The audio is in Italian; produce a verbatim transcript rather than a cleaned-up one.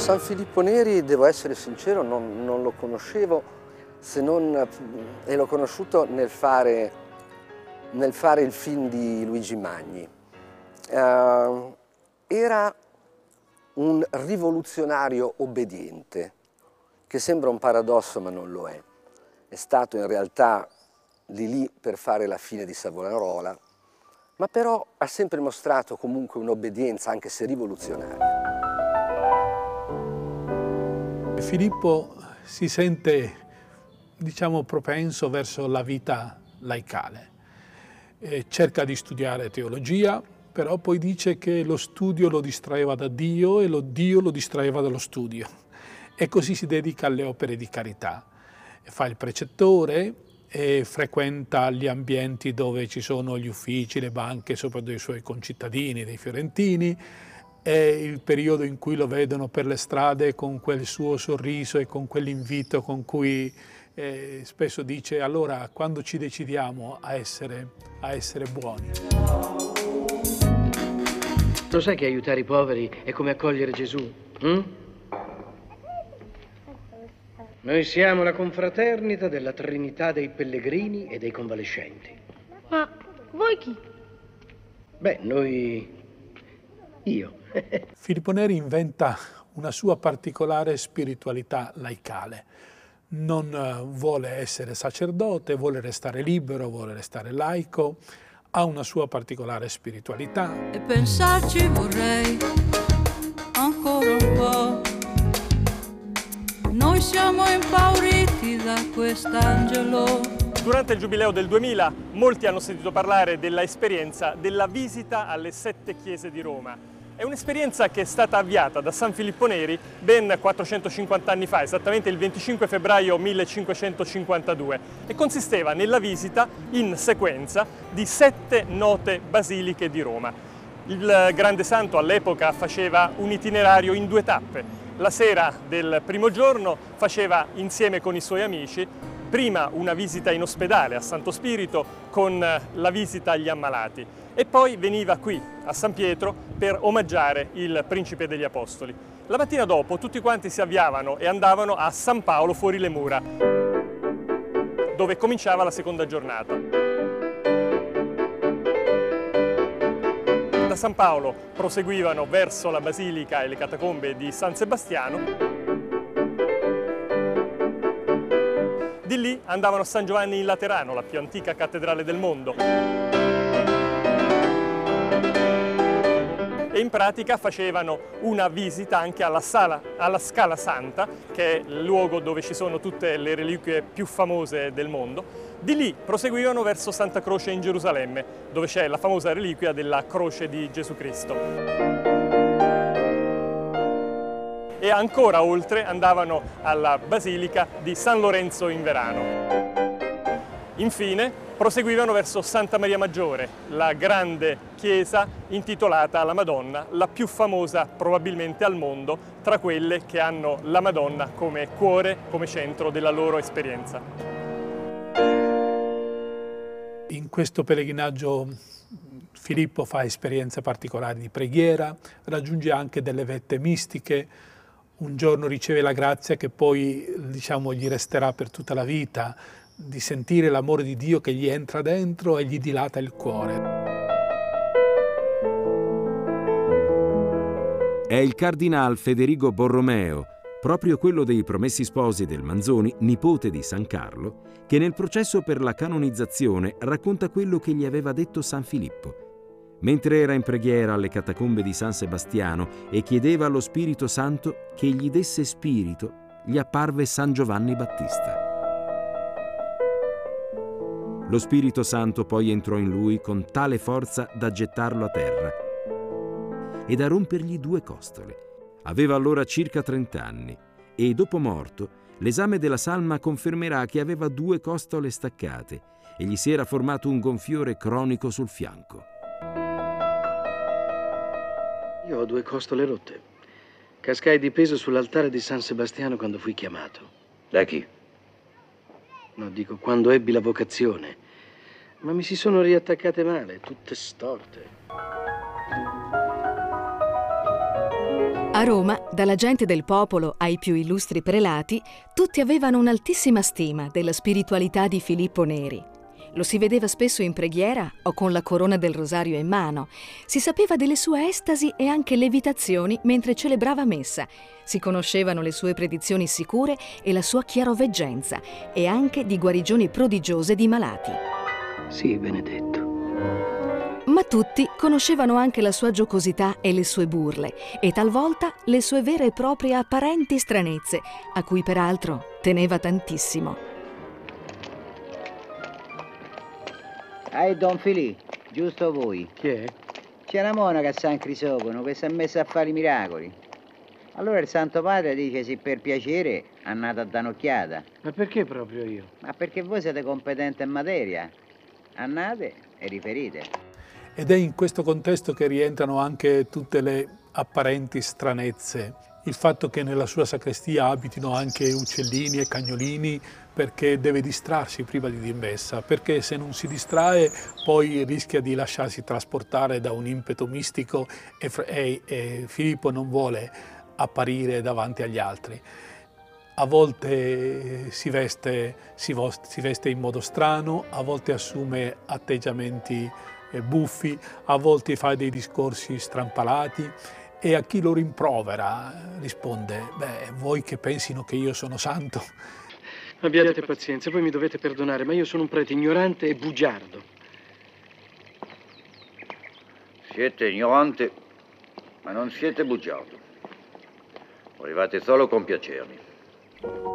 San Filippo Neri, devo essere sincero, non, non lo conoscevo, se non, e l'ho conosciuto nel fare, nel fare il film di Luigi Magni. Uh, era un rivoluzionario obbediente, che sembra un paradosso ma non lo è. È stato in realtà lì lì per fare la fine di Savonarola, ma però ha sempre mostrato comunque un'obbedienza, anche se rivoluzionaria. Filippo si sente, diciamo, propenso verso la vita laicale. E cerca di studiare teologia, però poi dice che lo studio lo distraeva da Dio e lo Dio lo distraeva dallo studio. E così si dedica alle opere di carità. Fa il precettore e frequenta gli ambienti dove ci sono gli uffici, le banche, soprattutto dei suoi concittadini, dei fiorentini. È il periodo in cui lo vedono per le strade con quel suo sorriso e con quell'invito con cui eh, spesso dice: allora quando ci decidiamo a essere, a essere buoni. Lo sai che aiutare i poveri è come accogliere Gesù? Hm? Noi siamo la confraternita della Trinità dei pellegrini e dei convalescenti. Ma voi chi? Beh, noi... io. Filippo Neri inventa una sua particolare spiritualità laicale. Non vuole essere sacerdote, vuole restare libero, vuole restare laico, ha una sua particolare spiritualità. E pensarci vorrei ancora un po'. Noi siamo impauriti da quest'angelo. Durante il Giubileo del duemila molti hanno sentito parlare della esperienza della visita alle sette chiese di Roma. È un'esperienza che è stata avviata da San Filippo Neri ben quattrocentocinquanta anni fa, esattamente il venticinque febbraio millecinquecentocinquantadue, e consisteva nella visita in sequenza di sette note basiliche di Roma. Il grande santo all'epoca faceva un itinerario in due tappe. La sera del primo giorno faceva insieme con i suoi amici prima una visita in ospedale a Santo Spirito con la visita agli ammalati e poi veniva qui a San Pietro per omaggiare il Principe degli Apostoli. La mattina dopo tutti quanti si avviavano e andavano a San Paolo fuori le mura, dove cominciava la seconda giornata. Da San Paolo proseguivano verso la Basilica e le catacombe di San Sebastiano. Di lì andavano a San Giovanni in Laterano, la più antica cattedrale del mondo. E in pratica facevano una visita anche alla, sala, alla Scala Santa, che è il luogo dove ci sono tutte le reliquie più famose del mondo. Di lì proseguivano verso Santa Croce in Gerusalemme, dove c'è la famosa reliquia della croce di Gesù Cristo. E ancora oltre andavano alla Basilica di San Lorenzo in Verano. Infine proseguivano verso Santa Maria Maggiore, la grande chiesa intitolata alla Madonna, la più famosa probabilmente al mondo tra quelle che hanno la Madonna come cuore, come centro della loro esperienza. In questo pellegrinaggio Filippo fa esperienze particolari di preghiera, raggiunge anche delle vette mistiche. Un giorno riceve la grazia che poi, diciamo, gli resterà per tutta la vita, di sentire l'amore di Dio che gli entra dentro e gli dilata il cuore. È il cardinal Federigo Borromeo, proprio quello dei Promessi Sposi del Manzoni, nipote di San Carlo, che nel processo per la canonizzazione racconta quello che gli aveva detto San Filippo. Mentre era in preghiera alle catacombe di San Sebastiano e chiedeva allo Spirito Santo che gli desse spirito, gli apparve San Giovanni Battista. Lo Spirito Santo poi entrò in lui con tale forza da gettarlo a terra e da rompergli due costole. Aveva allora circa trent'anni e, dopo morto, l'esame della salma confermerà che aveva due costole staccate e gli si era formato un gonfiore cronico sul fianco. Io ho due costole rotte. Cascai di peso sull'altare di San Sebastiano quando fui chiamato. Da chi? No, dico, quando ebbi la vocazione. Ma mi si sono riattaccate male, tutte storte. A Roma, dalla gente del popolo ai più illustri prelati, tutti avevano un'altissima stima della spiritualità di Filippo Neri. Lo si vedeva spesso in preghiera o con la corona del rosario in mano. Si sapeva delle sue estasi e anche levitazioni mentre celebrava messa. Si conoscevano le sue predizioni sicure e la sua chiaroveggenza, e anche di guarigioni prodigiose di malati. Sì, Benedetto. Ma tutti conoscevano anche la sua giocosità e le sue burle, e talvolta le sue vere e proprie apparenti stranezze, a cui peraltro teneva tantissimo. Ehi, Don Filì, giusto voi. Chi è? C'è una monaca a San Crisogono che si è messa a fare i miracoli. Allora il Santo Padre dice sì, per piacere andate a dare un'occhiata. Ma perché proprio io? Ma perché voi siete competenti in materia. Andate e riferite. Ed è in questo contesto che rientrano anche tutte le apparenti stranezze. Il fatto che nella sua sacrestia abitino anche uccellini e cagnolini, perché deve distrarsi prima di dir messa, perché se non si distrae poi rischia di lasciarsi trasportare da un impeto mistico e, e, e Filippo non vuole apparire davanti agli altri. A volte si veste, si, si veste in modo strano, a volte assume atteggiamenti buffi, a volte fa dei discorsi strampalati, e a chi lo rimprovera risponde: beh, vuoi che pensino che io sono santo? Abbiate pazienza, voi mi dovete perdonare, ma io sono un prete ignorante e bugiardo. Siete ignoranti, ma non siete bugiardo. Volevate solo compiacermi.